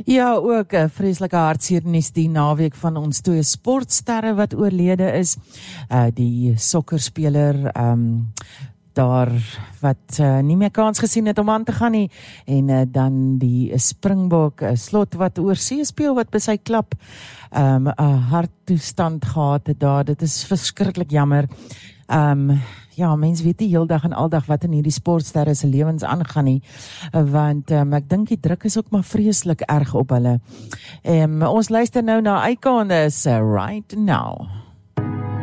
Ja, ook 'n vreeslike hartseer nuus die naweek van ons twee sportsterre wat oorlede is. Die sokkerspeler daar wat nie meer kans gesien het om aan te gaan nie, en dan die Springbok slot wat oorsee speel wat by sy klap 'n harttoestand gehad het daar. Dit is verskriklik jammer. Ja, mens weet nie heeldag en aldag wat in hierdie sportsterre se lewens aangaan nie, want ek dink die druk is ook maar vreeslik erg op hulle. Ons luister nou na Icon is Right Now.